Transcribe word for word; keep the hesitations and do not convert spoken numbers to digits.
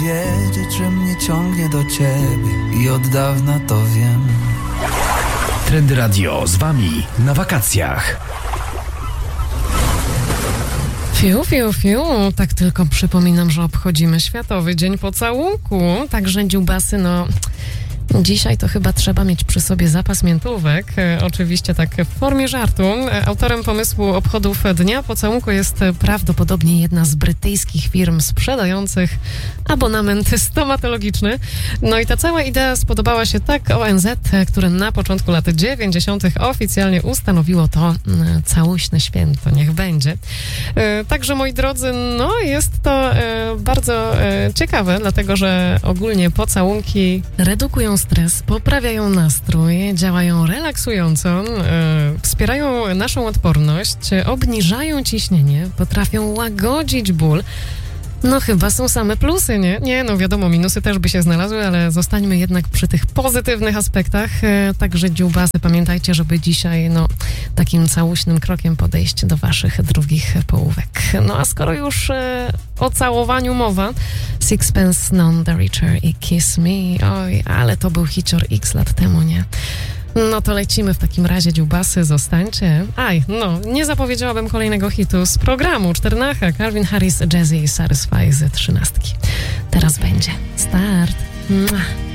wiedzieć, że mnie ciągnie do ciebie i od dawna to wiem. Trendy Radio z wami na wakacjach. Fiu, fiu, fiu. Tak tylko przypominam, że obchodzimy Światowy Dzień Pocałunku. Także dziubasy, no... Dzisiaj to chyba trzeba mieć przy sobie zapas miętówek. E, oczywiście tak w formie żartu. E, autorem pomysłu obchodów Dnia Pocałunku jest prawdopodobnie jedna z brytyjskich firm sprzedających abonament stomatologiczny. No i ta cała idea spodobała się tak O N Z, które na początku lat dziewięćdziesiątych oficjalnie ustanowiło to e, całuśne święto. Niech będzie. E, także moi drodzy, no jest to e, bardzo e, ciekawe, dlatego że ogólnie pocałunki redukują stres, poprawiają nastrój, działają relaksująco, e, wspierają naszą odporność, obniżają ciśnienie, potrafią łagodzić ból. No chyba są same plusy, nie? Nie, no wiadomo, minusy też by się znalazły, ale zostańmy jednak przy tych pozytywnych aspektach. E, także dziubasy, pamiętajcie, żeby dzisiaj, no, takim całuśnym krokiem podejść do waszych drugich połówek. No a skoro już e, o całowaniu mowa, Sixpence None the Richer i Kiss Me, oj, ale to był hicior X lat temu, nie? No to lecimy w takim razie, dziubasy, zostańcie. Aj, no, nie zapowiedziałabym kolejnego hitu z programu Czternacha, Calvin Harris, Jazzy i Satisfy z trzynastki. Teraz będzie start. Mua.